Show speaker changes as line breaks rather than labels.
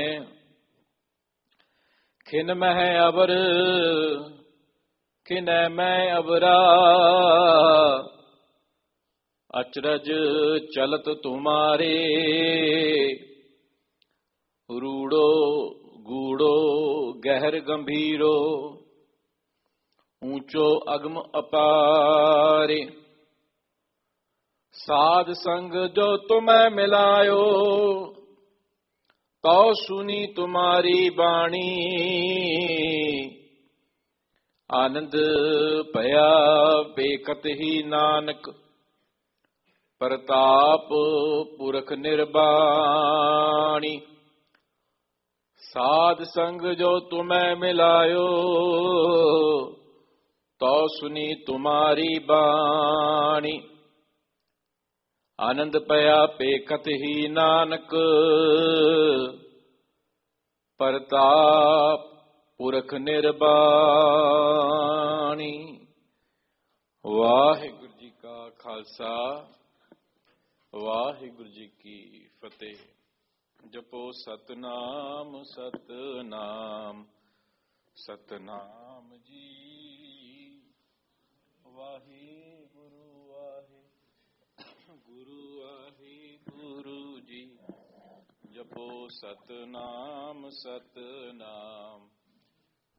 ਖਿਨ ਮਹਿ ਅਵਰ ਖਿਨੈ ਮੈਂ ਅਵਰਾ, ਅਚਰਜ ਚਲਤ ਤੁਮਾਰੇ। ਰੂੜੋ ਗੂੜੋ ਗਹਿਰ ਗੰਭੀਰੋ, ਊਚੋ ਅਗਮ ਅਪਾਰੇ। ਸਾਧ ਸੰਗ ਜੋ ਤੁਮੈ ਮਿਲਾਇਓ, ਤਉ ਸੁਨੀ ਤੁਮਾਰੀ ਬਾਣੀ। ਆਨੰਦ ਭਇਆ ਬੇਕਤ ਹੀ ਨਾਨਕ, ਪ੍ਰਤਾਪ ਪੁਰਖ ਨਿਰਬਾਣੀ। ਸਾਧ ਸੰਗ ਜੋ ਤੁਮੈ ਮਿਲਾਇਓ, ਤਉ ਸੁਨੀ ਤੁਮਾਰੀ ਬਾਣੀ। ਆਨੰਦ ਭਇਆ ਬੇਕਤ ਹੀ ਨਾਨਕ, ਪ੍ਰਤਾਪ ਪੁਰਖ ਨਿਰਬਾਣੀ। ਵਾਹਿਗੁਰੂ ਜੀ ਕਾ ਖਾਲਸਾ, ਵਾਹਿਗੁਰੂ ਜੀ ਕੀ ਫਤਿਹ। ਜਪੋ ਸਤਨਾਮ ਸਤਨਾਮ ਸਤਨਾਮ ਜੀ। ਵਾਹਿਗੁਰੂ ਵਾਹਿਗੁਰੂ ਵਾਹਿਗੁਰੂ ਜੀ। ਜਪੋ ਸਤਨਾਮ ਸਤਨਾਮ